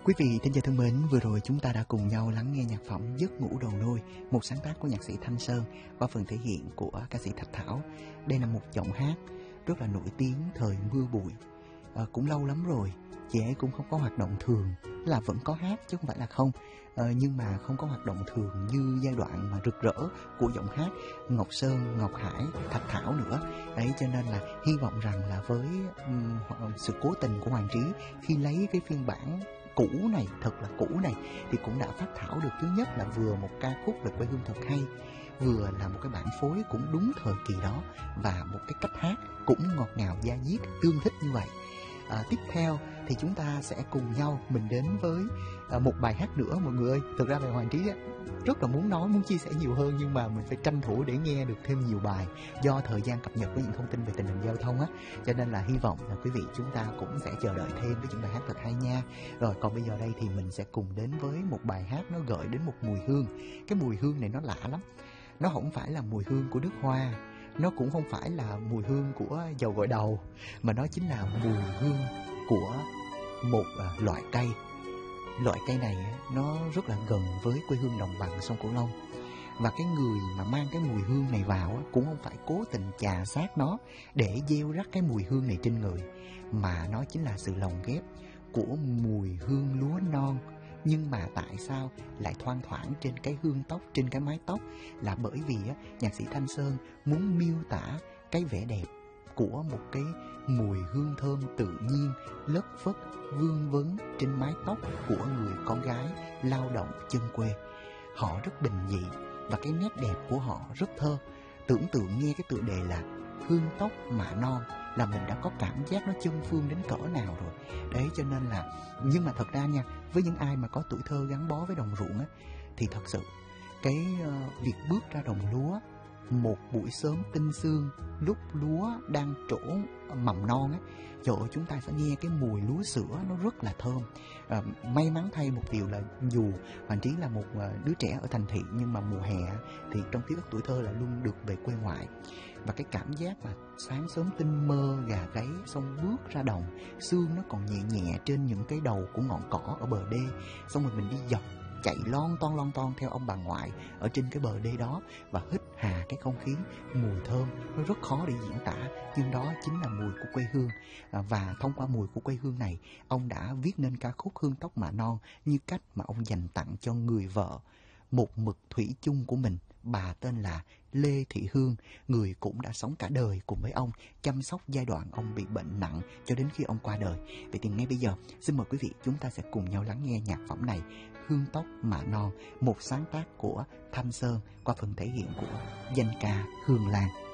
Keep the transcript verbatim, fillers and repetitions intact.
Quý vị thính giả thân mến, vừa rồi chúng ta đã cùng nhau lắng nghe nhạc phẩm Giấc ngủ đầu nôi, một sáng tác của nhạc sĩ Thanh Sơn qua phần thể hiện của ca sĩ Thạch Thảo. Đây là một giọng hát rất là nổi tiếng thời mưa bụi. À, cũng lâu lắm rồi, chị ấy cũng không có hoạt động thường, là vẫn có hát chứ không phải là không. À, nhưng mà không có hoạt động thường như giai đoạn mà rực rỡ của giọng hát Ngọc Sơn, Ngọc Hải, Thạch Thảo nữa. Đấy, cho nên là hy vọng rằng là với um, sự cố tình của Hoàng Trí khi lấy cái phiên bản cũ này, thật là cũ này, thì cũng đã phát thảo được thứ nhất là vừa một ca khúc về quê hương thật hay, vừa là một cái bản phối cũng đúng thời kỳ đó, và một cái cách hát cũng ngọt ngào da diết tương thích như vậy. À, tiếp theo thì chúng ta sẽ cùng nhau mình đến với à, một bài hát nữa mọi người ơi. Thực ra về Hoàng Trí á, rất là muốn nói, muốn chia sẻ nhiều hơn, nhưng mà mình phải tranh thủ để nghe được thêm nhiều bài do thời gian cập nhật với những thông tin về tình hình giao thông á, cho nên là hy vọng là quý vị chúng ta cũng sẽ chờ đợi thêm với những bài hát thật hay nha. Rồi còn bây giờ đây thì mình sẽ cùng đến với một bài hát nó gợi đến một mùi hương. Cái mùi hương này nó lạ lắm, nó không phải là mùi hương của nước hoa, nó cũng không phải là mùi hương của dầu gội đầu, mà nó chính là mùi hương của một uh, loại cây. Loại cây này nó rất là gần với quê hương đồng bằng sông Cửu Long, và cái người mà mang cái mùi hương này vào cũng không phải cố tình chà sát nó để gieo rắc cái mùi hương này trên người, mà nó chính là sự lồng ghép của mùi hương lúa non. Nhưng mà tại sao lại thoang thoảng trên cái hương tóc, trên cái mái tóc, là bởi vì á, nhạc sĩ Thanh Sơn muốn miêu tả cái vẻ đẹp của một cái mùi hương thơm tự nhiên lất phất vương vấn trên mái tóc của người con gái lao động chân quê. Họ rất bình dị và cái nét đẹp của họ rất thơ. Tưởng tượng nghe cái tựa đề là Hương tóc mạ non là mình đã có cảm giác nó chân phương đến cỡ nào rồi. Đấy, cho nên là, nhưng mà thật ra nha, với những ai mà có tuổi thơ gắn bó với đồng ruộng á, thì thật sự cái uh, việc bước ra đồng lúa một buổi sớm tinh sương lúc lúa đang trổ mầm non á, trời ơi, chúng ta sẽ nghe cái mùi lúa sữa nó rất là thơm. À, may mắn thay một điều là dù Hoàng Trí là một đứa trẻ ở thành thị, nhưng mà mùa hè thì trong ký ức tuổi thơ là luôn được về quê ngoại, và cái cảm giác mà sáng sớm tinh mơ gà gáy xong bước ra đồng, sương nó còn nhẹ nhẹ trên những cái đầu của ngọn cỏ ở bờ đê, xong rồi mình đi dọc chạy lon ton lon ton theo ông bà ngoại ở trên cái bờ đê đó và hít hà cái không khí mùi thơm, nó rất khó để diễn tả, nhưng đó chính là mùi của quê hương. À, và thông qua mùi của quê hương này, ông đã viết nên ca khúc Hương tóc mạ non như cách mà ông dành tặng cho người vợ một mực thủy chung của mình. Bà tên là Lê Thị Hương, người cũng đã sống cả đời cùng với ông, chăm sóc giai đoạn ông bị bệnh nặng cho đến khi ông qua đời. Vậy thì ngay bây giờ, xin mời quý vị chúng ta sẽ cùng nhau lắng nghe nhạc phẩm này, Hương tóc mạ non, một sáng tác của Thanh Sơn qua phần thể hiện của danh ca Hương Lan.